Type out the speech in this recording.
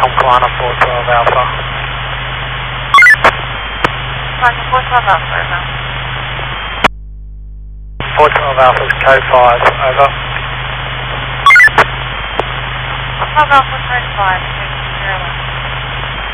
I'm Kalana 412 Alpha. Kalana 412 Alpha, over. 412 Alpha's code 5, over. 412 Alpha, code 5, 0.